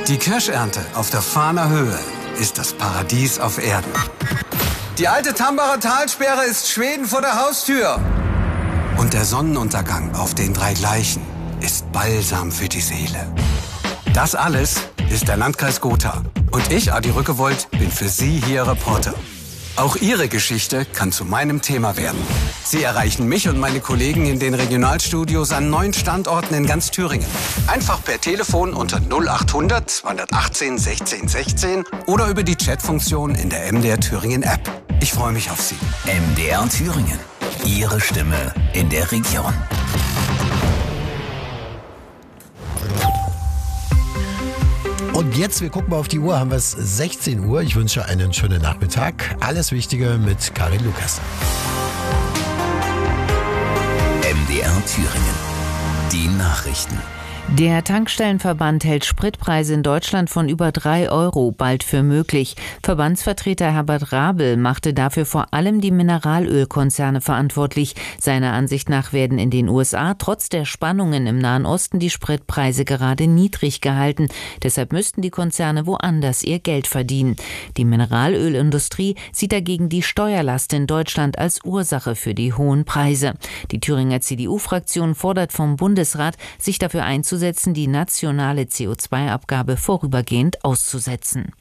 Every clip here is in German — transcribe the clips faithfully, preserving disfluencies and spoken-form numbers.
Die Kirschernte auf der Fahner Höhe ist das Paradies auf Erden. Die alte Tambacher Talsperre ist Schweden vor der Haustür. Und der Sonnenuntergang auf den drei Gleichen ist Balsam für die Seele. Das alles ist der Landkreis Gotha. Und ich, Adi Rückewold, bin für Sie hier Reporter. Auch Ihre Geschichte kann zu meinem Thema werden. Sie erreichen mich und meine Kollegen in den Regionalstudios an neun Standorten in ganz Thüringen. Einfach per Telefon unter null acht hundert zweihundertachtzehn sechzehn sechzehn oder über die Chatfunktion in der M D R Thüringen App. Ich freue mich auf Sie. M D R Thüringen. Ihre Stimme in der Region. Und jetzt, wir gucken mal auf die Uhr, haben wir es sechzehn Uhr. Ich wünsche einen schönen Nachmittag. Alles Wichtige mit Karin Lukas. M D R Thüringen. Die Nachrichten. Der Tankstellenverband hält Spritpreise in Deutschland von über drei Euro bald für möglich. Verbandsvertreter Herbert Rabel machte dafür vor allem die Mineralölkonzerne verantwortlich. Seiner Ansicht nach werden in den U S A trotz der Spannungen im Nahen Osten die Spritpreise gerade niedrig gehalten. Deshalb müssten die Konzerne woanders ihr Geld verdienen. Die Mineralölindustrie sieht dagegen die Steuerlast in Deutschland als Ursache für die hohen Preise. Die Thüringer C D U-Fraktion fordert vom Bundesrat, sich dafür einzusetzen, die nationale C O zwei Abgabe vorübergehend auszusetzen.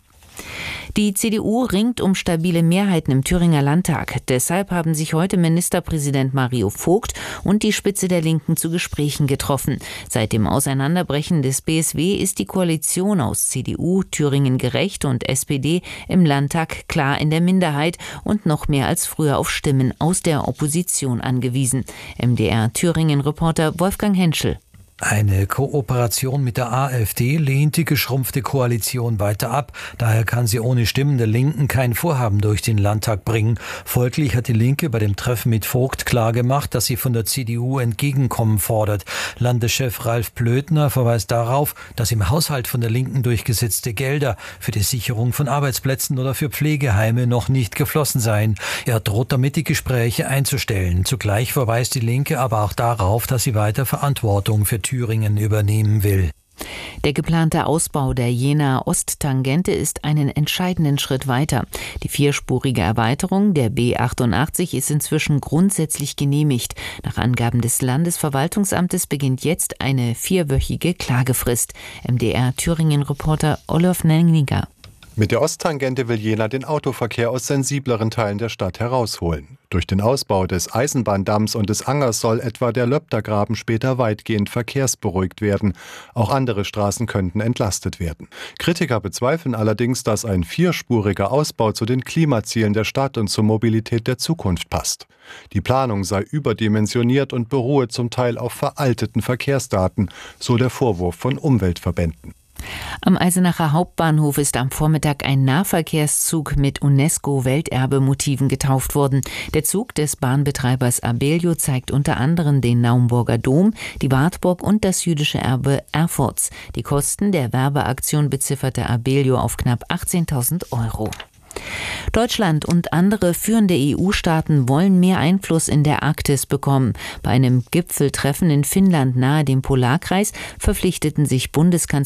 Die C D U ringt um stabile Mehrheiten im Thüringer Landtag. Deshalb haben sich heute Ministerpräsident Mario Vogt und die Spitze der Linken zu Gesprächen getroffen. Seit dem Auseinanderbrechen des B S W ist die Koalition aus C D U, Thüringen Gerecht und S P D im Landtag klar in der Minderheit und noch mehr als früher auf Stimmen aus der Opposition angewiesen. M D R Thüringen-Reporter Wolfgang Henschel. Eine Kooperation mit der AfD lehnt die geschrumpfte Koalition weiter ab. Daher kann sie ohne Stimmen der Linken kein Vorhaben durch den Landtag bringen. Folglich hat die Linke bei dem Treffen mit Vogt klargemacht, dass sie von der C D U Entgegenkommen fordert. Landeschef Ralf Blödner verweist darauf, dass im Haushalt von der Linken durchgesetzte Gelder für die Sicherung von Arbeitsplätzen oder für Pflegeheime noch nicht geflossen seien. Er droht damit, die Gespräche einzustellen. Zugleich verweist die Linke aber auch darauf, dass sie weiter Verantwortung für Thüringen übernehmen will. Der geplante Ausbau der Jenaer Osttangente ist einen entscheidenden Schritt weiter. Die vierspurige Erweiterung der B achtundachtzig ist inzwischen grundsätzlich genehmigt. Nach Angaben des Landesverwaltungsamtes beginnt jetzt eine vierwöchige Klagefrist. M D R Thüringen-Reporter Olaf Nenninger. Mit der Osttangente will Jena den Autoverkehr aus sensibleren Teilen der Stadt herausholen. Durch den Ausbau des Eisenbahndamms und des Angers soll etwa der Löbtergraben später weitgehend verkehrsberuhigt werden. Auch andere Straßen könnten entlastet werden. Kritiker bezweifeln allerdings, dass ein vierspuriger Ausbau zu den Klimazielen der Stadt und zur Mobilität der Zukunft passt. Die Planung sei überdimensioniert und beruhe zum Teil auf veralteten Verkehrsdaten, so der Vorwurf von Umweltverbänden. Am Eisenacher Hauptbahnhof ist am Vormittag ein Nahverkehrszug mit UNESCO-Welterbe-Motiven getauft worden. Der Zug des Bahnbetreibers Abellio zeigt unter anderem den Naumburger Dom, die Wartburg und das jüdische Erbe Erfurts. Die Kosten der Werbeaktion bezifferte Abellio auf knapp achtzehntausend Euro. Deutschland und andere führende E U-Staaten wollen mehr Einfluss in der Arktis bekommen. Bei einem Gipfeltreffen in Finnland nahe dem Polarkreis verpflichteten sich Bundeskanzler